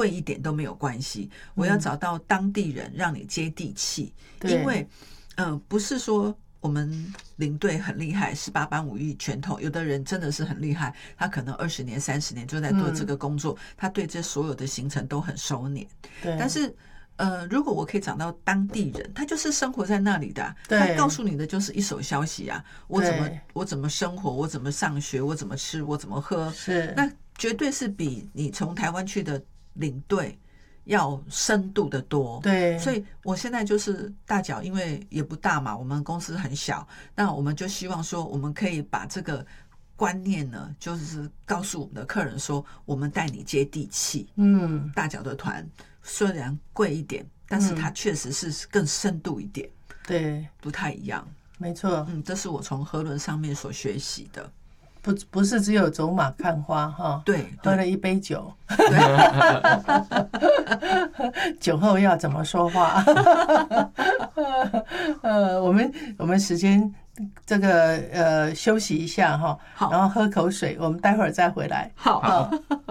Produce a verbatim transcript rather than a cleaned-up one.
贵一点都没有关系，我要找到当地人让你接地气，嗯、因为呃不是说我们领队很厉害，十八般武艺全通，有的人真的是很厉害，他可能二十年三十年就在做这个工作，嗯、他对这所有的行程都很熟练。对，但是呃，如果我可以找到当地人，他就是生活在那里的、啊，他告诉你的就是一手消息啊，我怎么我怎么生活，我怎么上学，我怎么吃，我怎么喝， 是那绝对是比你从台湾去的领队要深度的多。 对， 所以我现在就是大脚，因为也不大嘛，我们公司很小，那我们就希望说我们可以把这个观念呢，就是告诉我们的客人说，我们带你接地气。嗯，大脚的团虽然贵一点，但是它确实是更深度一点， 对， 不太一样。 没错， 嗯，这是我从河轮上面所学习的。 不不是只有走马看花哈， 对， 喝了一杯酒，酒后要怎么说话？呃，我们我们时间这个呃休息一下哈，然后喝口水，我们待会儿再回来。 好。好